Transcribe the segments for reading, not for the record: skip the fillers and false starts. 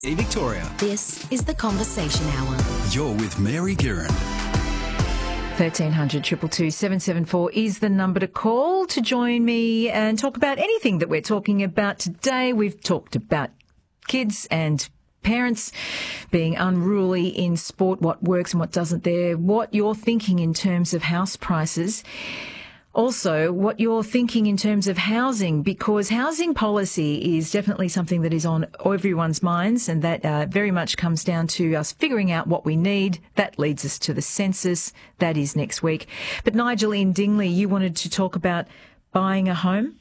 Hey Victoria. This is The Conversation Hour. You're with Mary Guerin. 1300 222 774 is the number to call to join me and talk about anything that we're talking about today. We've talked about kids and parents being unruly in sport, what works and what doesn't there, what you're thinking in terms of house prices. Also, what you're thinking in terms of housing, because housing policy is definitely something that is on everyone's minds, and that very much comes down to us figuring out what we need. That leads us to the census. That is next week. But Nigel in Dingley, you wanted to talk about buying a home?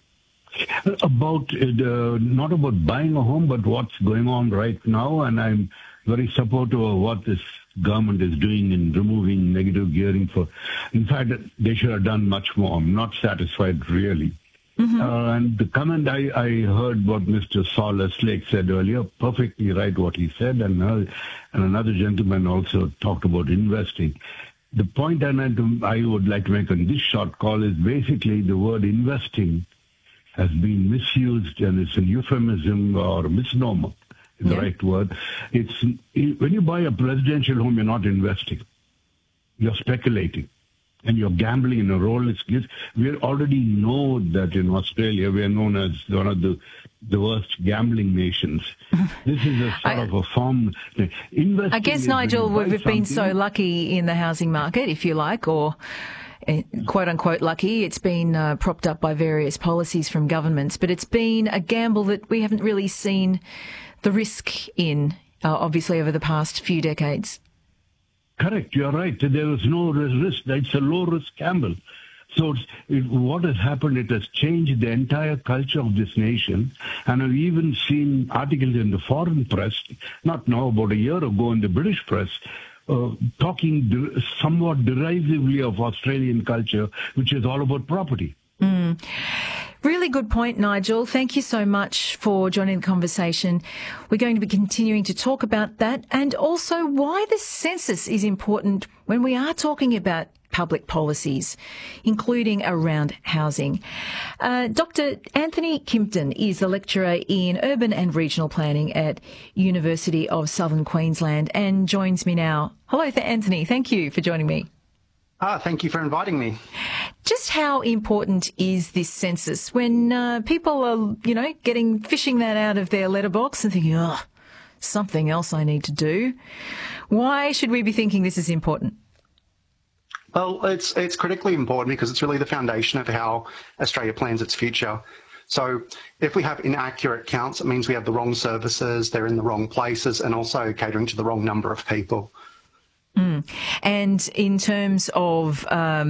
Not about buying a home, but what's going on right now, and I'm very supportive of what this government is doing in removing negative gearing for. In fact, they should have done much more. I'm not satisfied, really. Mm-hmm. And the comment I heard what Mr. Saul Eslake said earlier, perfectly right what he said, and another gentleman also talked about investing. The point I would like to make on this short call is basically the word investing has been misused, and it's a euphemism or a misnomer. The right word. When you buy a presidential home, you're not investing. You're speculating. And you're gambling in a Rolex. We already know that in Australia, we are known as one of the worst gambling nations. This is a sort of a form. I guess, Nigel, we've been so lucky in the housing market, if you like, or quote unquote lucky. It's been propped up by various policies from governments, but it's been a gamble that we haven't really seen the risk in, obviously, over the past few decades. Correct, you're right. There was no risk. It's a low-risk gamble. So what has happened, it has changed the entire culture of this nation. And I've even seen articles in the foreign press, not now, about a year ago in the British press, talking somewhat derisively of Australian culture, which is all about property. Mm. Really good point, Nigel. Thank you so much for joining the conversation. We're going to be continuing to talk about that and also why the census is important when we are talking about public policies, including around housing. Dr. Anthony Kimpton is a lecturer in urban and regional planning at University of Southern Queensland and joins me now. Hello, Anthony. Thank you for joining me. Thank you for inviting me. Just how important is this census when people are, fishing that out of their letterbox and thinking, something else I need to do? Why should we be thinking this is important? Well, it's critically important because it's really the foundation of how Australia plans its future. So if we have inaccurate counts, it means we have the wrong services, they're in the wrong places, and also catering to the wrong number of people. Mm. And in terms of,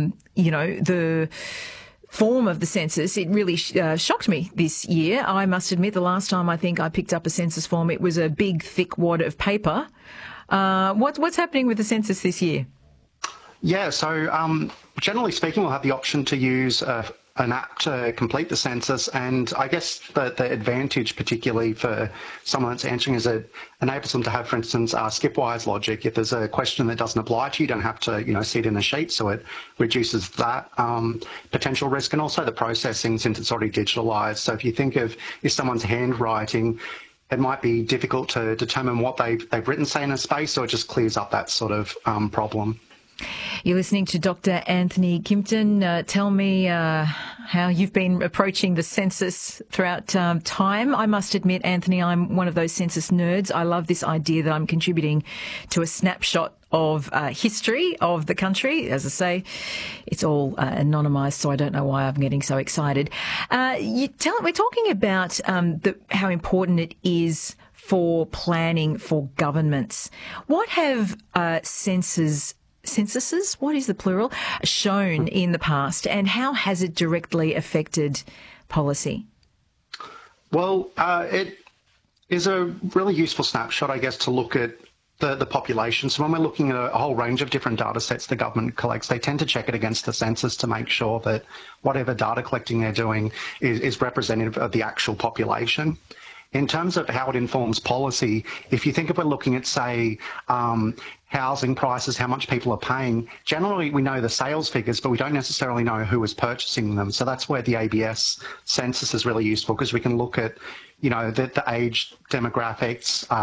the form of the census, it really shocked me this year. I must admit, the last time I think I picked up a census form, it was a big, thick wad of paper. What's happening with the census this year? Yeah, so generally speaking, we'll have the option to use an app to complete the census, and I guess the advantage particularly for someone that's answering is it enables them to have, for instance, skipwise logic. If there's a question that doesn't apply to you, you don't have to see it in a sheet, so it reduces that potential risk, and also the processing since it's already digitalised. So if you think of if someone's handwriting, it might be difficult to determine what they've written, say, in a space, so it just clears up that sort of problem. You're listening to Dr. Anthony Kimpton. Tell me how you've been approaching the census throughout time. I must admit, Anthony, I'm one of those census nerds. I love this idea that I'm contributing to a snapshot of history of the country. As I say, it's all anonymised, so I don't know why I'm getting so excited. We're talking about how important it is for planning for governments. What have censuses, what is the plural, shown in the past, and how has it directly affected policy? Well, it is a really useful snapshot, I guess, to look at the population. So when we're looking at a whole range of different data sets the government collects, they tend to check it against the census to make sure that whatever data collecting they're doing is representative of the actual population. In terms of how it informs policy, if you think if we're looking at, say, housing prices, how much people are paying, generally we know the sales figures, but we don't necessarily know who is purchasing them. So that's where the ABS census is really useful, because we can look at, the age demographics,